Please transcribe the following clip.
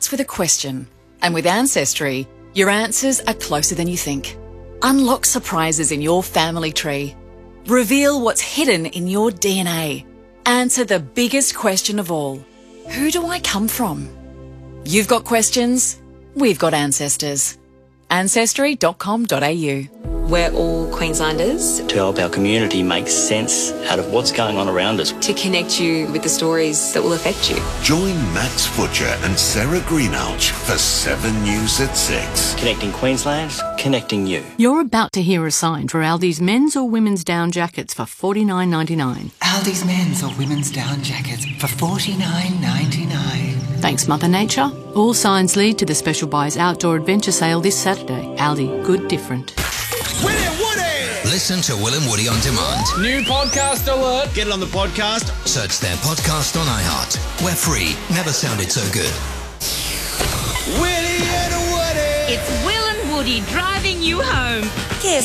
starts with a question. And with Ancestry, your answers are closer than you think. Unlock surprises in your family tree. Reveal what's hidden in your DNA. Answer the biggest question of all. Who do I come from? You've got questions, we've got ancestors. Ancestry.com.au. We're all Queenslanders. To help our community make sense out of what's going on around us. To connect you with the stories that will affect you. Join Max Butcher and Sarah Greenhalgh for 7 News at 6. Connecting Queensland, connecting you. You're about to hear a sign for Aldi's men's or women's down jackets for $49.99. Aldi's men's or women's down jackets for $49.99. Thanks, Mother Nature. All signs lead to the Special Buys Outdoor Adventure Sale this Saturday. Aldi, good different. Listen to Will and Woody on demand. New podcast alert. Get it on the podcast. Search their podcast on iHeart. We're free. Never sounded so good. Willie and Woody. It's Will and Woody driving you home. Guess